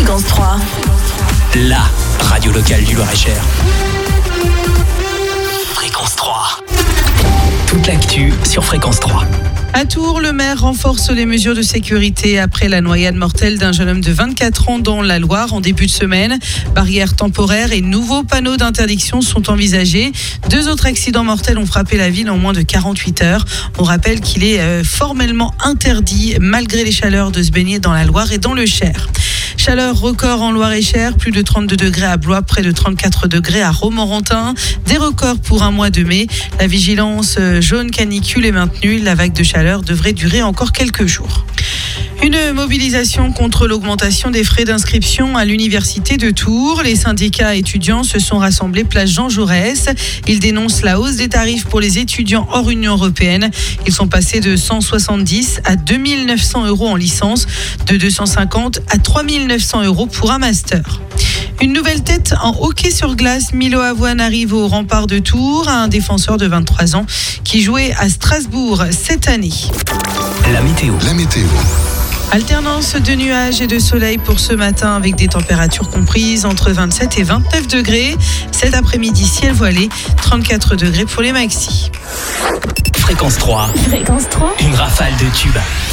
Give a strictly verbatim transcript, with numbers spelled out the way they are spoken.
Fréquence trois. La radio locale du Loir-et-Cher. Fréquence trois. Toute l'actu sur Fréquence trois. À Tours, le maire renforce les mesures de sécurité après la noyade mortelle d'un jeune homme de vingt-quatre ans dans la Loire en début de semaine. Barrières temporaires et nouveaux panneaux d'interdiction sont envisagés. Deux autres accidents mortels ont frappé la ville en moins de quarante-huit heures. On rappelle qu'il est euh, formellement interdit, malgré les chaleurs, de se baigner dans la Loire et dans le Cher. Chaleur record en Loir-et-Cher, plus de trente-deux degrés à Blois, près de trente-quatre degrés à Romorantin. Des records pour un mois de mai. La vigilance jaune canicule est maintenue. La vague de chaleur devrait durer encore quelques jours. Une mobilisation contre l'augmentation des frais d'inscription à l'université de Tours. Les syndicats étudiants se sont rassemblés place Jean Jaurès. Ils dénoncent la hausse des tarifs pour les étudiants hors Union européenne. Ils sont passés de cent soixante-dix à deux mille neuf cents euros en licence, de deux cent cinquante à trois mille neuf cents euros pour un master. Une nouvelle tête en hockey sur glace. Milo Avoine arrive au rempart de Tours, un défenseur de vingt-trois ans qui jouait à Strasbourg cette année. La météo. La météo. Alternance de nuages et de soleil pour ce matin avec des températures comprises entre vingt-sept et vingt-neuf degrés. Cet après-midi, ciel voilé, trente-quatre degrés pour les maxis. Fréquence trois. Fréquence trois. Une rafale de tubes.